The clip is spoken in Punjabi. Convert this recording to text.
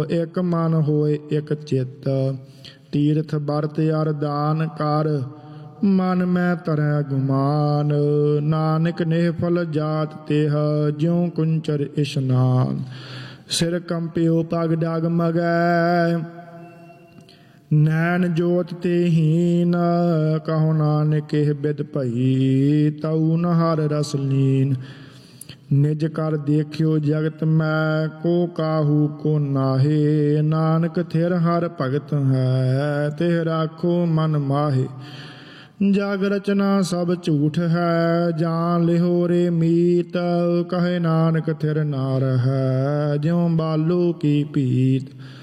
ਇੱਕ ਮਨ ਹੋਏ ਇੱਕ ਚਿੱਤ। ਤੀਰਥ ਬਰਤ ਅਰਦਾਨ ਕਰ ਮਨ ਮੈਂ ਤਰੈ ਗੁਮਾਨ। ਨਾਨਕ ਨਿਹਫਲ ਜਾਤ ਤਿਹ ਜਿਉ ਕੁੰਚਰ ਇਸ਼ਨਾਨ। ਸਿਰ ਕੰਪਿਓ ਪਗ ਡਗਮਗੈ ਨੈਣ ਜੋਤ ਤੇ ਹੀਨ। ਕਹੋ ਨਾਨਕ ਇਹ ਬਿਦ ਭਈ ਤਉ ਨ ਹਰ ਰਸ ਲੀਨ। ਨਿਜ ਕਰ ਦੇਖਿਓ ਜਗਤ ਮੈਂ ਕੋ ਕਾਹੂ ਕੋ ਨਾਹੇ। ਨਾਨਕ ਥਿਰ ਹਰ ਭਗਤ ਹੈ ਤਿਹ ਰਾਖੋ ਮਨ ਮਾਹੇ। ਜਗ ਰਚਨਾ ਸਭ ਝੂਠ ਹੈ ਜਾਨ ਲਿਹੋ ਰੇ ਮੀਤ। ਕਹੇ ਨਾਨਕ ਥਿਰ ਨਾ ਰਹੈ ਜਿਉ ਬਾਲੋ ਕੀ ਪੀਤ।